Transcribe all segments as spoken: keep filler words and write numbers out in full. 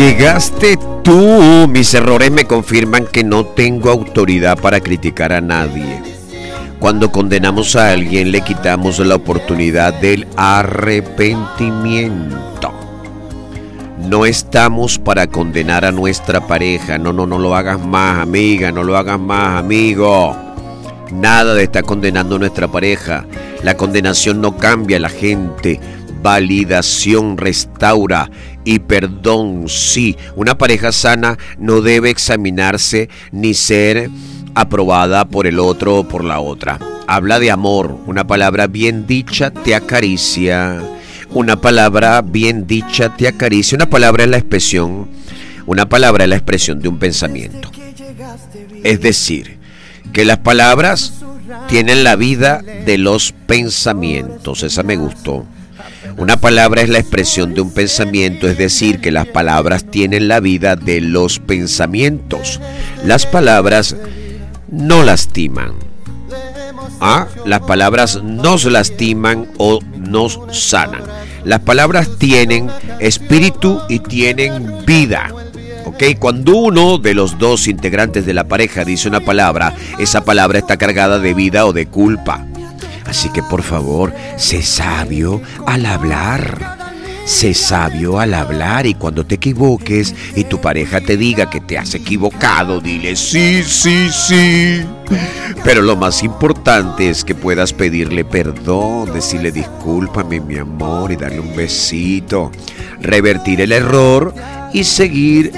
Llegaste tú. Mis errores me confirman que no tengo autoridad para criticar a nadie. Cuando condenamos a alguien le quitamos la oportunidad del arrepentimiento. No estamos para condenar a nuestra pareja. No, no, no lo hagas más, amiga. No lo hagas más, amigo. Nada de estar condenando a nuestra pareja. La condenación no cambia a la gente. Validación restaura y perdón sí. Una pareja sana no debe examinarse ni ser aprobada por el otro o por la otra. Habla de amor. Una palabra bien dicha te acaricia. Una palabra bien dicha te acaricia. Una palabra es la expresión. Una palabra es la expresión de un pensamiento. Es decir, que las palabras tienen la vida de los pensamientos. Esa me gustó. Una palabra es la expresión de un pensamiento, es decir, que las palabras tienen la vida de los pensamientos. Las palabras no lastiman. ¿Ah? Las palabras nos lastiman o nos sanan. Las palabras tienen espíritu y tienen vida. ¿Ok? Cuando uno de los dos integrantes de la pareja dice una palabra, esa palabra está cargada de vida o de culpa. Así que por favor, sé sabio al hablar. Sé sabio al hablar y cuando te equivoques y tu pareja te diga que te has equivocado, dile sí, sí, sí. Pero lo más importante es que puedas pedirle perdón, decirle discúlpame mi amor y darle un besito, revertir el error y seguir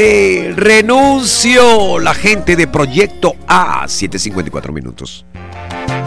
adelante. Renuncio. La gente de Proyecto A, siete cincuenta y cuatro minutos.